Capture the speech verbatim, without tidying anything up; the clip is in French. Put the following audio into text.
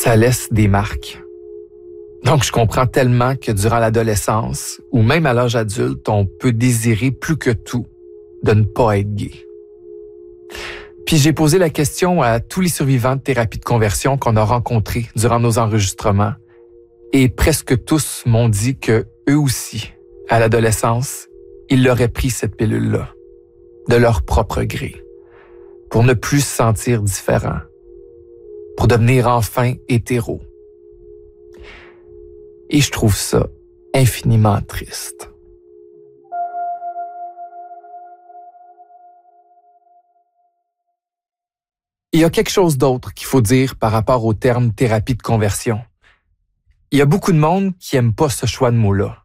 ça laisse des marques. Donc, je comprends tellement que durant l'adolescence, ou même à l'âge adulte, on peut désirer plus que tout de ne pas être gay. Puis j'ai posé la question à tous les survivants de thérapie de conversion qu'on a rencontrés durant nos enregistrements, et presque tous m'ont dit que eux aussi, à l'adolescence, ils l'auraient pris cette pilule-là, de leur propre gré, pour ne plus se sentir différents, pour devenir enfin hétéro. Et je trouve ça infiniment triste. Il y a quelque chose d'autre qu'il faut dire par rapport au terme thérapie de conversion. Il y a beaucoup de monde qui n'aime pas ce choix de mot-là.